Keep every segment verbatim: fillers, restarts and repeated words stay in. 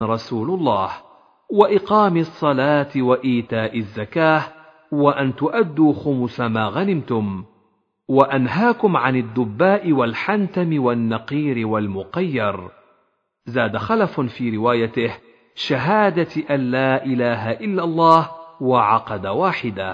رسول الله، وإقام الصلاة وإيتاء الزكاة، وأن تؤدوا خمس ما غنمتم، وأنهاكم عن الدباء والحنتم والنقير والمقير. زاد خلف في روايته: شهادة أن لا إله إلا الله وعقد واحدة.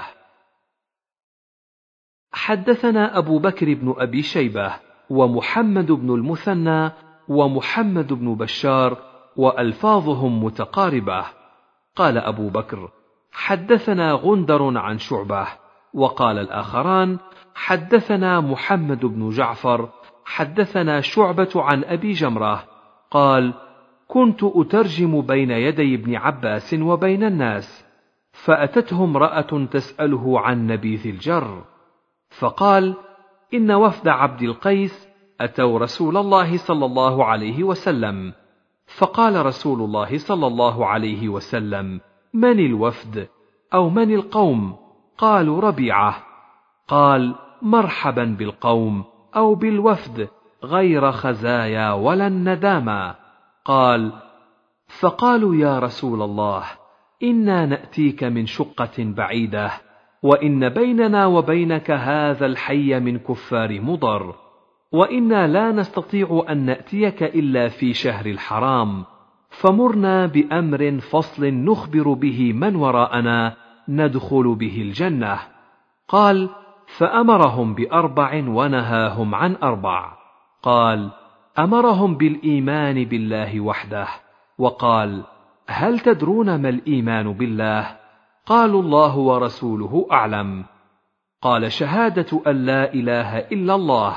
حدثنا أبو بكر بن أبي شيبة ومحمد بن المثنى ومحمد بن بشار، وألفاظهم متقاربة. قال أبو بكر: حدثنا غندر عن شعبة. وقال الآخران: حدثنا محمد بن جعفر حدثنا شعبة عن أبي جمرة قال: كنت أترجم بين يدي ابن عباس وبين الناس، فأتته امرأة تسأله عن نبيذ الجر، فقال: إن وفد عبد القيس أتوا رسول الله صلى الله عليه وسلم، فقال رسول الله صلى الله عليه وسلم: من الوفد أو من القوم؟ قالوا: ربيعة. قال: مرحبا بالقوم أو بالوفد غير خزايا ولا الندامى. قال: فقالوا: يا رسول الله، إنا نأتيك من شقة بعيدة، وإن بيننا وبينك هذا الحي من كفار مضر، وإنا لا نستطيع أن نأتيك إلا في شهر الحرام، فمرنا بأمر فصل نخبر به من وراءنا ندخل به الجنة. قال: فأمرهم بأربع ونهاهم عن أربع. قال: أمرهم بالإيمان بالله وحده، وقال: هل تدرون ما الإيمان بالله؟ قالوا: الله ورسوله أعلم. قال: شهادة أن لا إله إلا الله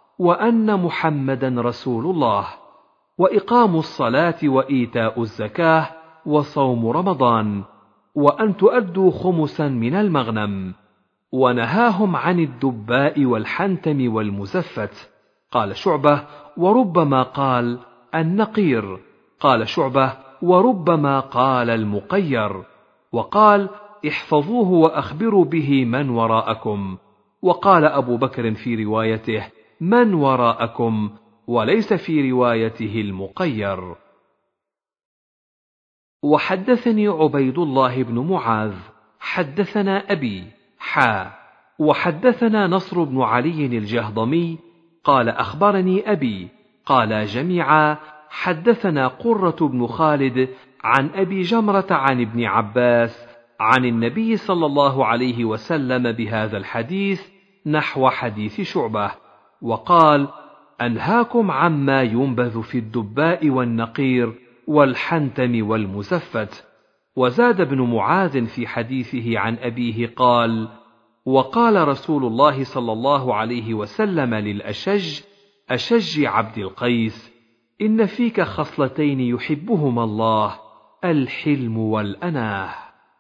وأن محمدا رسول الله، وإقام الصلاة وإيتاء الزكاة وصوم رمضان، وأن تؤدوا خمسا من المغنم. ونهاهم عن الدباء والحنتم والمزفت. قال شعبة: وربما قال النقير. قال شعبة: وربما قال المقير. وقال: احفظوه وأخبروا به من وراءكم. وقال أبو بكر في روايته: من وراءكم، وليس في روايته المقير. وحدثني عبيد الله بن معاذ حدثنا أبي حا وحدثنا نصر بن علي الجهضمي قال: أخبرني أبي قال جميعا: حدثنا قرة بن خالد عن أبي جمرة عن ابن عباس عن النبي صلى الله عليه وسلم بهذا الحديث نحو حديث شعبة، وقال: أنهاكم عما ينبذ في الدباء والنقير والحنتم والمزفت. وزاد ابن معاذ في حديثه عن أبيه قال: وقال رسول الله صلى الله عليه وسلم للأشج أشج عبد القيس: إن فيك خصلتين يحبهما الله، الحلم والأناه.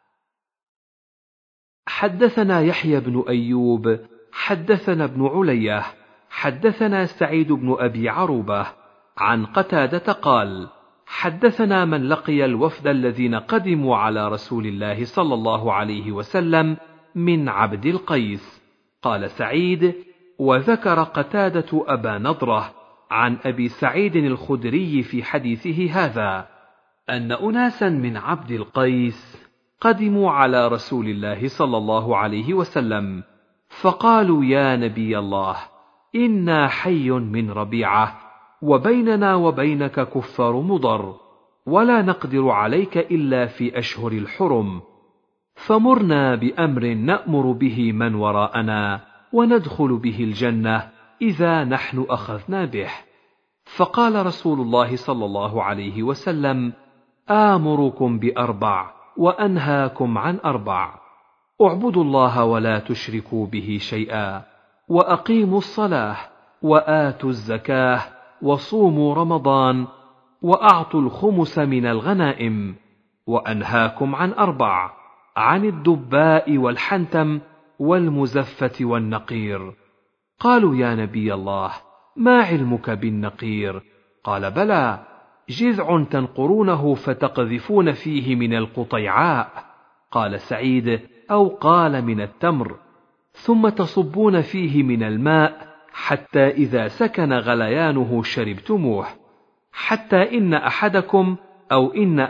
حدثنا يحيى بن أيوب حدثنا ابن علية حدثنا سعيد بن أبي عروبة عن قتادة قال: حدثنا من لقي الوفد الذين قدموا على رسول الله صلى الله عليه وسلم من عبد القيس. قال سعيد: وذكر قتادة أبا نضرة عن أبي سعيد الخدري في حديثه هذا أن أناسا من عبد القيس قدموا على رسول الله صلى الله عليه وسلم، فقالوا: يا نبي الله، إنا حي من ربيعة، وبيننا وبينك كفار مضر، ولا نقدر عليك إلا في أشهر الحرم، فمرنا بأمر نأمر به من وراءنا وندخل به الجنة إذا نحن أخذنا به. فقال رسول الله صلى الله عليه وسلم: آمركم بأربع وأنهاكم عن أربع: اعبدوا الله ولا تشركوا به شيئا، وأقيموا الصلاة، وآتوا الزكاة، وصوموا رمضان، وأعطوا الخمس من الغنائم. وأنهاكم عن أربع: عن الدباء والحنتم والمزفة والنقير. قالوا: يا نبي الله، ما علمك بالنقير؟ قال: بلى، جذع تنقرونه فتقذفون فيه من القطيعاء. قال سعيد: أو قال من التمر، ثم تصبون فيه من الماء حتى إذا سكن غليانه شربتموه، حتى إن أحدكم أو إن